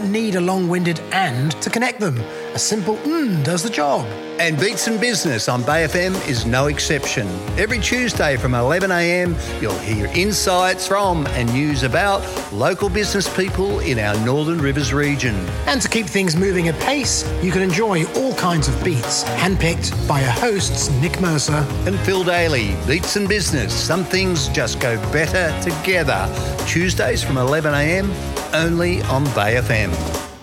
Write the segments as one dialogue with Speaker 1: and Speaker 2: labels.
Speaker 1: don't need a long-winded and to connect them. A simple does the job.
Speaker 2: And Beats and Business on Bay FM is no exception. Every Tuesday from 11 a.m, you'll hear insights from and news about local business people in our Northern Rivers region.
Speaker 1: And to keep things moving at pace, you can enjoy all kinds of beats, handpicked by your hosts Nick Mercer
Speaker 2: and Phil Daly. Beats and Business. Some things just go better together. Tuesdays from 11 a.m, only on Bay FM.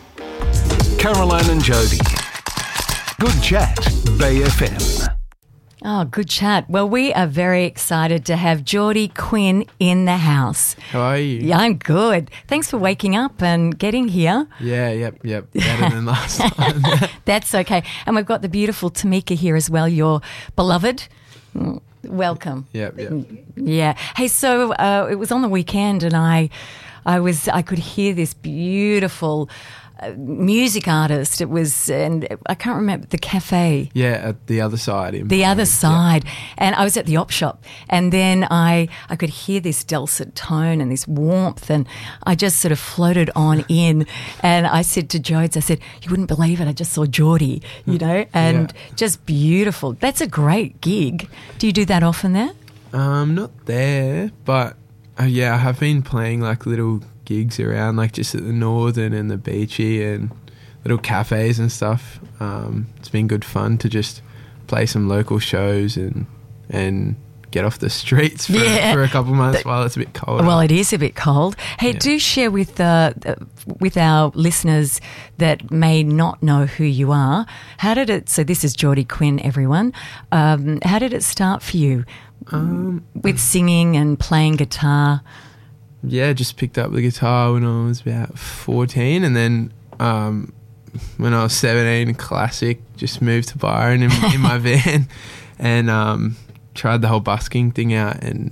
Speaker 3: Caroline and Jody. Good chat, Bay FM.
Speaker 4: Oh, good chat. Well, we are very excited to have Geordie Quinn in the house.
Speaker 5: How are you?
Speaker 4: Yeah, I'm good. Thanks for waking up and getting here.
Speaker 5: Yeah, yep. Better than last time.
Speaker 4: That's okay. And we've got the beautiful Tamika here as well, your beloved. Welcome.
Speaker 5: Yep.
Speaker 4: Yeah. Hey, so it was on the weekend and I could hear this beautiful music artist. It was, and I can't remember, the cafe.
Speaker 5: Yeah, at the other side.
Speaker 4: The other side. Yeah. And I was at the op shop and then I could hear this dulcet tone and this warmth and I just sort of floated on in and I said to Jodes, I said, you wouldn't believe it, I just saw Geordie, and just beautiful. That's a great gig. Do you do that often there?
Speaker 5: Not there, but I have been playing like little gigs around, like just at the Northern and the Beachy and little cafes and stuff. It's been good fun to just play some local shows and get off the streets for a couple of months while it's a bit cold.
Speaker 4: Well, it is a bit cold. Hey, do share with our listeners that may not know who you are. How did it? So this is Geordie Quinn, everyone. How did it start for you with singing and playing guitar?
Speaker 5: Yeah, just picked up the guitar when I was about 14 and then when I was 17, classic, just moved to Byron in my van and tried the whole busking thing out and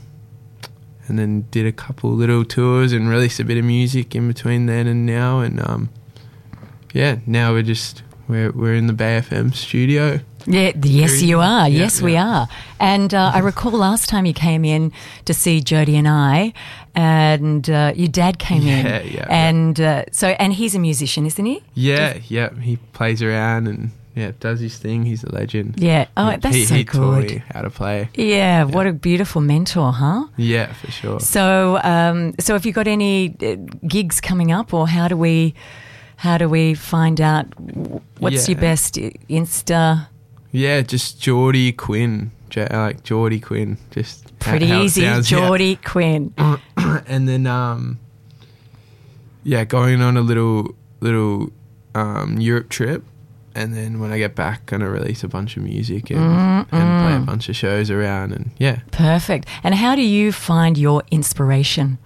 Speaker 5: then did a couple little tours and released a bit of music in between then and now and now we're in the Bay FM studio.
Speaker 4: Yeah, yes, you are. Yes, we are. And I recall last time you came in to see Jody and I, and your dad came in. And and he's a musician, isn't he?
Speaker 5: Yeah. He plays around and does his thing. He's a legend.
Speaker 4: Yeah. Oh, that's so
Speaker 5: he
Speaker 4: good.
Speaker 5: Taught me how to play.
Speaker 4: Yeah. What a beautiful mentor, huh?
Speaker 5: Yeah, for sure.
Speaker 4: So, so have you got any gigs coming up, or how do we find out what's your best Insta?
Speaker 5: Yeah, just Geordie Quinn. Like Geordie Quinn. Just
Speaker 4: pretty easy, Geordie Quinn.
Speaker 5: And then, going on a little Europe trip. And then when I get back, going to release a bunch of music and play a bunch of shows around. And
Speaker 4: Perfect. And how do you find your inspiration?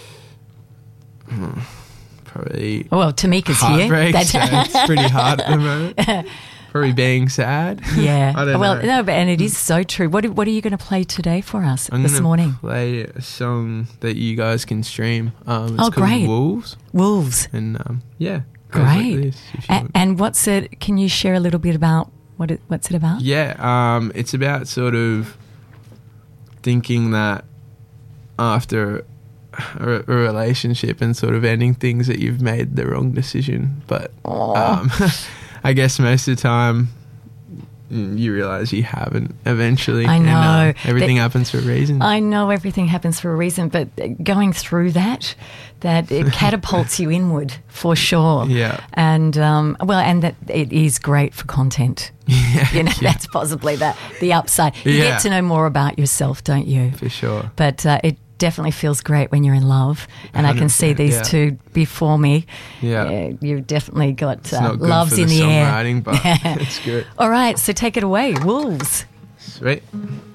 Speaker 5: Probably.
Speaker 4: Well, Tamika's
Speaker 5: heartbreak,
Speaker 4: here.
Speaker 5: So it's pretty hard at the moment. Probably being sad.
Speaker 4: Yeah.
Speaker 5: I don't know.
Speaker 4: No, and it is so true. What are you going to play today for us this morning?
Speaker 5: I'm going to play a song that you guys can stream. It's called
Speaker 4: great.
Speaker 5: Wolves.
Speaker 4: Wolves.
Speaker 5: And
Speaker 4: great.
Speaker 5: Like this,
Speaker 4: and what's it? Can you share a little bit about what's it about?
Speaker 5: Yeah. It's about sort of thinking that after a relationship and sort of ending things that you've made the wrong decision, but I guess most of the time you realise you haven't eventually.
Speaker 4: I know.
Speaker 5: And, everything happens for a reason.
Speaker 4: I know everything happens for a reason, but going through that it catapults you inward for sure.
Speaker 5: Yeah.
Speaker 4: And, and that it is great for content.
Speaker 5: Yeah.
Speaker 4: That's possibly the upside. You get to know more about yourself, don't you?
Speaker 5: For sure.
Speaker 4: But it definitely feels great when you're in love, and I can see these two before me.
Speaker 5: Yeah.
Speaker 4: You've definitely got
Speaker 5: it's not good
Speaker 4: loves
Speaker 5: for
Speaker 4: in
Speaker 5: the
Speaker 4: air.
Speaker 5: songwriting, but it's good.
Speaker 4: All right, so take it away, Wolves.
Speaker 5: Sweet.